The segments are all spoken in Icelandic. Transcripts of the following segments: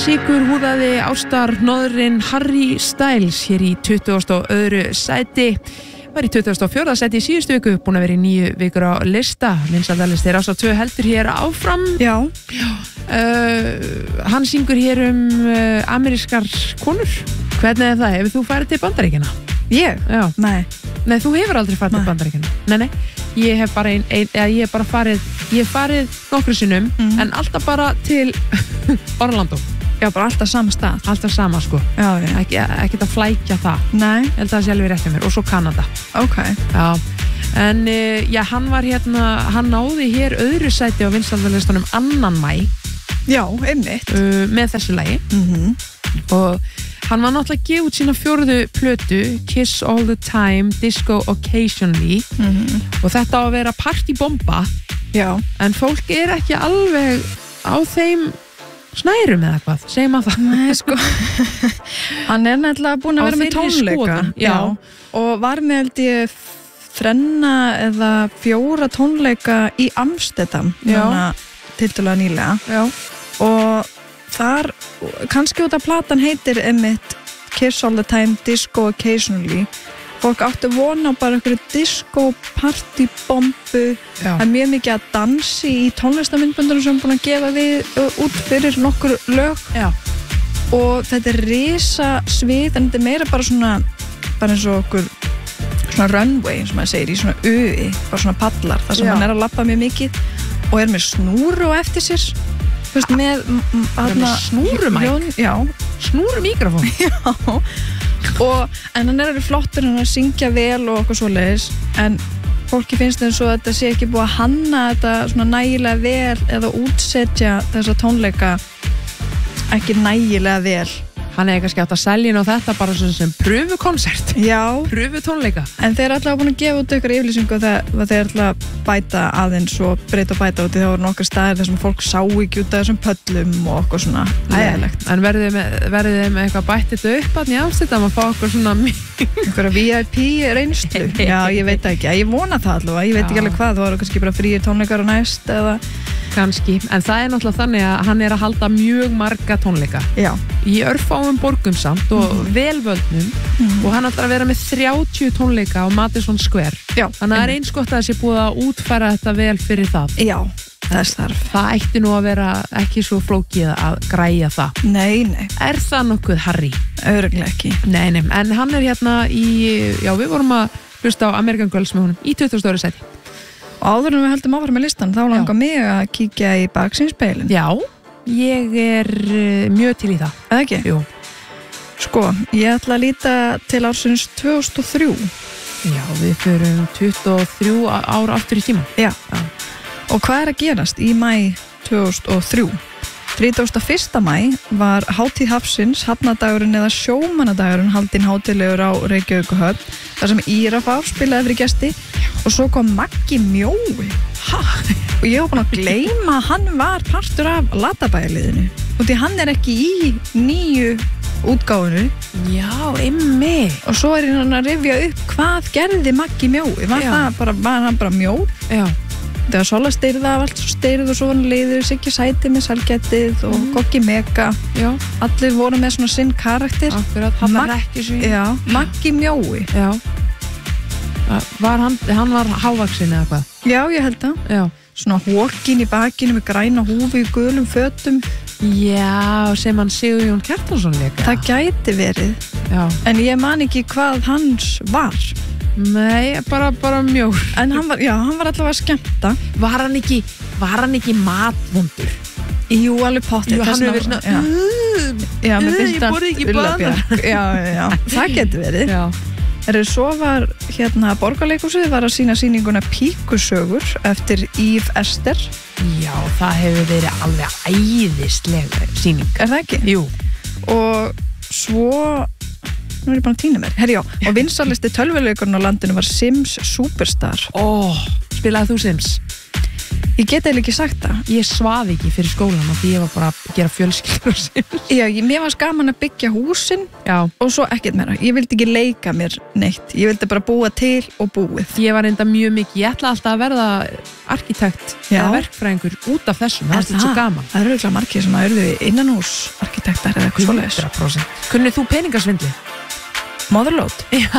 Sykurhúðaði ástarhnoðurinn Harry Styles hér í 22. sæti. Var í 24. sæti í síðustu viku, búin að vera í 9 vikur á lista. Vinsældarlisti Rásar 2 heldur hér áfram. Já. Hann syngur hér amerískar konur. Hvernig það? Hefur þú farið til Bandaríkjanna? Ég? Já. Nei, þú hefur aldrei farið til Bandaríkjanna. Nei. Ég hef farið nokkru sinnum, en alltaf bara til Orlando. Já, bara alltaf sama stað. Alltaf sama, sko. Já. Ekki að flækja það. Nei. Ég held að það sé alveg rétt hjá mér. Og svo Kanada. Ok. Já. En hann var hann náði hér öðru sæti á vinsældarlistanum 2. maí. Já, einmitt. Með þessu lagi. Og hann var náttúrulega að gefa út sína 4. plötu, Kiss All The Time, Disco Occasionally. Og þetta á að vera partybomba. Já. En fólk ekki alveg á þeim snærum eða hvað, segjum að það. Nei, sko. Hann nefnilega búinn að vera með tónleika. Já. Og var með held ég 3 eða 4 tónleika í Amsterdam. Já. Tiltölulega nýlega. Já. Og þar, kannski út af platan heitir einmitt Kiss All The Time, Disco Occasionally. Fólk áttu vona á bara einhverju disco partybombu. Það er mjög mikið að dansi í tónlistamindböndunum sem búin að gefa við út fyrir nokkur lög. Já. Og þetta er risa svið, en þetta er meira bara eins og okkur svona runway, eins og maður segir, í svona öi, bara svona pallar, þar sem hann að labba mjög mikið og er með snúru á eftir sér. Þú veist, með snúrumæk? Já. Snúrumikrofón? Já. En hann er flottur, hann að syngja vel og okkur svoleiðis, en fólki finnst eins og þetta sé ekki búið að hanna þetta svona nægilega vel eða útsetja þessa tónleika ekki nægilega vel. Hann kannski átt að selja á þetta bara sem pröfukonsert. Já. Pröfutónleika. En þeir alltaf búin að gefa út ykkur yfirlýsingu og þeir alltaf bæta aðeins og breyta og bæta út því það voru nokkar staðir þar sem fólk sá ekki út af þessum pöllum og okkur svona leiðilegt. En verðið með eitthvað bætt þetta upp að Amsterdam að fá okkur svona einhverja VIP reynslu? Já, ég veit ekki. Ég vona það allavega. Ég veit ekki alveg hvað. Það voru kannski bara fríir tónleikar á næst eða kannski, en það náttúrulega þannig að hann að halda mjög marga tónleika. Já. Í örfáum borgum samt og velvöldnum og hann ætlar að vera með 30 tónleika á Madison Square. Já. Þannig að það eins gott að það sé búið að útfæra þetta vel fyrir það. Já, þess þarf. Það ætti nú að vera ekki svo flókið að græja það. Nei. Er það nokkuð Harry? Örugglega ekki. Nei, en hann við vorum að hlusta á American Girls með honum í 20. sæti. Og áður en við höldum áfram með listan, þá langar mig að kíkja í baksýnspeilin. Já, ég mjög til í það. Eða ekki? Jú. Sko, ég ætla að líta til ársins 2003. Já, við förum 23 ár aftur í tíma. Já. Og hvað að gerast í maí 2003? 31. maí var hátíð hafsins, hafnadagurinn eða sjómannadagurinn haldinn hátíðlegur á Reykjavíkurhöfn, þar sem Írafár spilaði fyrir gesti og svo kom Maggi Mjói. Og ég var búin að gleyma að hann var partur af Latabæjarliðinu og því hann er ekki í nýju útgáfunu. Já, einmitt. Og svo er hann að rifja upp hvað gerði Maggi Mjói. Var hann bara mjór? Já. Það var Sola styrða, allt svo styrð og svo hann leiður Siggi Sæti með Salgettið og Goggi Mega. Já. Allir voru með svona sinn karakter. Akkurat, hann var ekki svo. Já, Maggi Mjói. Já. Hann var hávaxinn eða hvað? Já, ég held það. Já. Svona hókin í bakinu með græna húfi í gulum fötum. Já, sem hann Sigurjón Kjartansson leika. Það gæti verið. Já. En ég man ekki hvað hans var. Nei, bara mjór. En hann var allavega að skemmta. Var hann ekki matvondur? Jú, alveg pottið. Jú, hann hefur verið svona Já, mér finnst ég borði ekki banar. Já, það getur verið. Já. Svo var Borgarleikhúsið var að sýna sýninguna Píkusögur eftir Yves Ester. Já, það hefur verið alveg æðisleg sýning. Er það ekki? Jú. Og svo nú er ég bara að týna mér. Og vinsalisti tölvuleikurinn á landinu var Sims Superstar. Spilaði þú Sims? Ég get eiginlega ekki sagt það. Ég svaf ekki fyrir skólan og því ég var bara að gera fjölskyldur og Sims. Já, mér var gaman að byggja húsin. Já. Og svo ekkert meira. Ég vildi ekki leika mér neitt. Ég vildi bara búa til og búið. Ég var enda mjög mikið. Ég ætla alltaf að verða arkitekt eða verkfræðingur út af þessum. Það er svo gaman. Það eru örugglega margir sem að urðu innanhús arkitekt. arkitektar eða eitthvað svoleiðis. 100%. Kunnið þú peningasvindli? Motherload.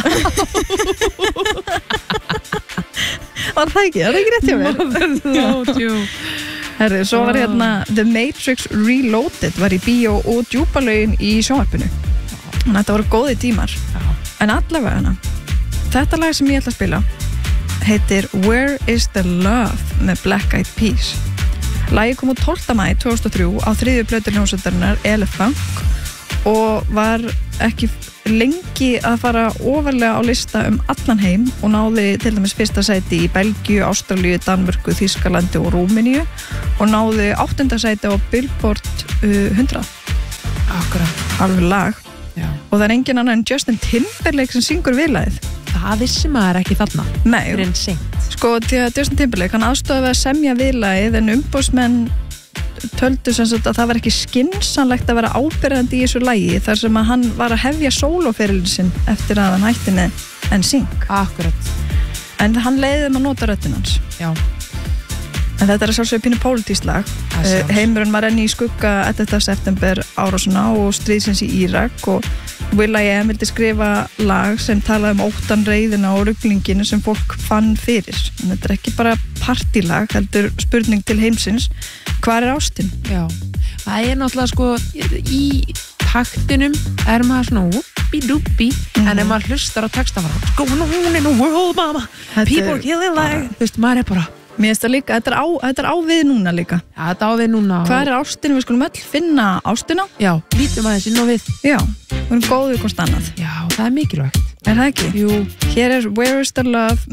Var það ekki rétt hjá mér? Motherload, jú. Herðu, svo var hérna The Matrix Reloaded var í bíó og djúpalögin í sjónvarpinu. Þannig að þetta voru góði tímar. En allavega hana, þetta lag sem ég ætla að spila heitir Where is the Love með Black Eyed Peas. Lagið kom út 12. maí 2003 á 3. plötu hljómsveitarinnar Elephant og var ekki lengi að fara ofarlega á lista allan heim og náði til dæmis fyrsta sæti í Belgíu, Ástralíu, Danmörku, Þýskalandi og Rúmeníu og náði 8. sæti á Billboard 100. Akkurat. Alveg lag. Já. Og það engin annar en Justin Timberlake sem syngur viðlagið. Það vissi maður ekki þarna. Nei. Sko, því að Justin Timberlake, hann aðstofaði að semja viðlagið en umboðsmenn töldu sem sagt að það var ekki skynsamlegt að vera ábyrgandi í þessu lagi þar sem að hann var að hefja sólóferilin sinn eftir að hann hætti með NSYNC. Akkurat. En hann leiði að nota röddinn hans. Já. En þetta er sjálfsögur pínu pólitískt lag. Heimurinn var enn í skugga 11. september árásuna og stríðsins í Írak og will.i.am vildi skrifa lag sem talaði óttan, reiðina og ruglinginu sem fólk fann fyrir. En þetta er ekki bara partílag, heldur spurning til heimsins. Hvar er ástin? Já, það er náttúrulega sko í taktinum er maður svona whoopie-doopie en ef maður hlustar á texta what's going on in the world mama people killing like þú veist, maður er bara mér finnst það líka, þetta er á við núna líka. Já, þetta á við núna. Hvar er ástin? Við skulum öll finna ástina. Já, lítum aðeins inn á við. Já, við erum góðið hvort annað. Já, það er mikilvægt. Er það ekki? Jú. Hér er Where is the Love